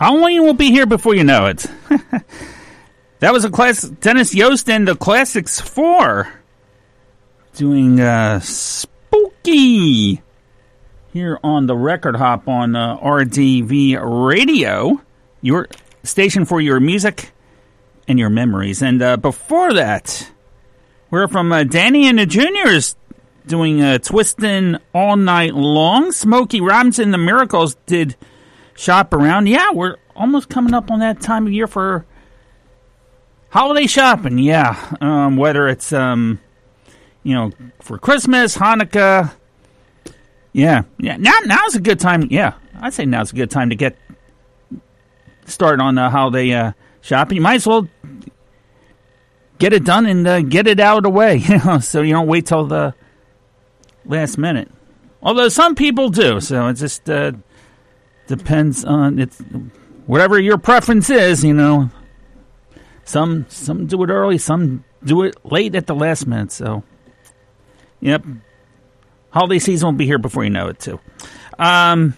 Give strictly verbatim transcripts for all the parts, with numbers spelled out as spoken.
Halloween will be here before you know it. That was a class, Dennis Yost and the Classics four doing uh, Spooky here on the Record Hop on uh, R D V Radio, your station for your music and your memories. And uh, before that, we're from uh, Danny and the Juniors doing uh, Twistin' All Night Long. Smokey Robinson, the Miracles did Shop Around. Yeah, we're almost coming up on that time of year for holiday shopping. Yeah, um, whether it's, um, you know, for Christmas, Hanukkah. Yeah, yeah. Now, now's a good time. Yeah, I'd say now's a good time to get started on the holiday uh, shopping. You might as well get it done and uh, get it out of the way, you know, so you don't wait till the last minute. Although some people do, so it just uh, depends on it's whatever your preference is, you know. Some some do it early, some do it late at the last minute. So, yep, holiday season will be here before you know it too. Um,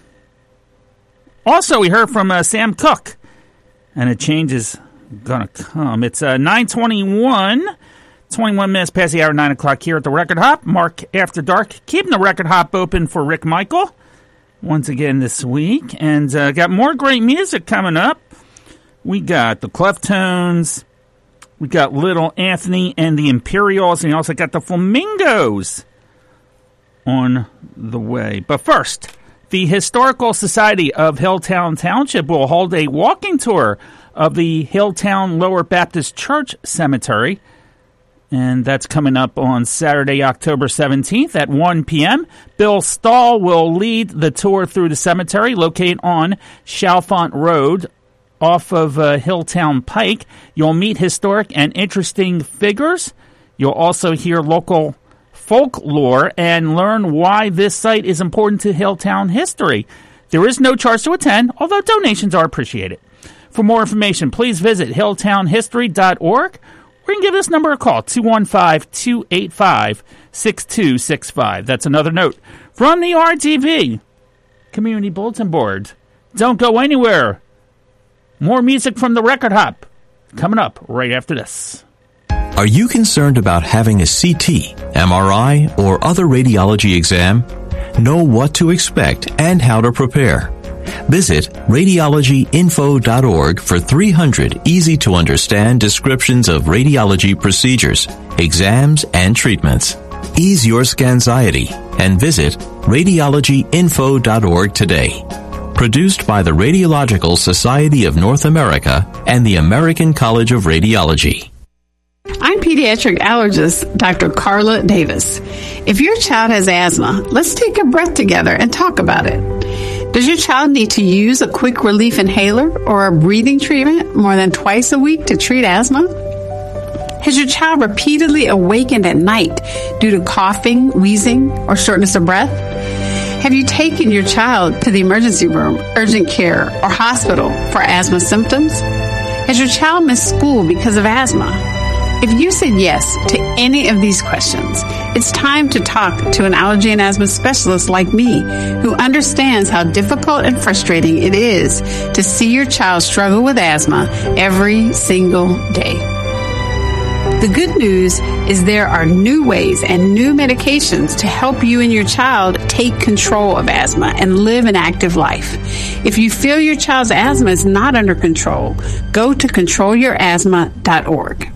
also, we heard from uh, Sam Cooke, and a change is gonna come. It's uh, nine twenty-one, twenty-one minutes past the hour, nine o'clock here at the Record Hop. Mark After Dark, keeping the Record Hop open for Rick Michael once again this week, and uh, got more great music coming up. We got the Cleftones, we got Little Anthony and the Imperials, and you also got the Flamingos on the way. But first, the Historical Society of Hilltown Township will hold a walking tour of the Hilltown Lower Baptist Church Cemetery, and that's coming up on Saturday, October seventeenth at one p.m. Bill Stahl will lead the tour through the cemetery located on Chalfont Road off of uh, Hilltown Pike. You'll meet historic and interesting figures. You'll also hear local folklore and learn why this site is important to Hilltown history. There is no charge to attend, although donations are appreciated. For more information, please visit hilltown history dot org or you can give this number a call, two one five, two eight five, six two six five. That's another note from the R D V Community Bulletin Board. Don't go anywhere. More music from the Record Hop coming up right after this. Are you concerned about having a C T, M R I, or other radiology exam? Know what to expect and how to prepare. Visit radiology info dot org for three hundred easy-to-understand descriptions of radiology procedures, exams, and treatments. Ease your scanxiety and visit radiology info dot org today. Produced by the Radiological Society of North America and the American College of Radiology. I'm pediatric allergist Doctor Carla Davis. If your child has asthma, let's take a breath together and talk about it. Does your child need to use a quick relief inhaler or a breathing treatment more than twice a week to treat asthma? Has your child repeatedly awakened at night due to coughing, wheezing, or shortness of breath? Have you taken your child to the emergency room, urgent care, or hospital for asthma symptoms? Has your child missed school because of asthma? If you said yes to any of these questions, it's time to talk to an allergy and asthma specialist like me, who understands how difficult and frustrating it is to see your child struggle with asthma every single day. The good news is there are new ways and new medications to help you and your child take control of asthma and live an active life. If you feel your child's asthma is not under control, go to control your asthma dot org.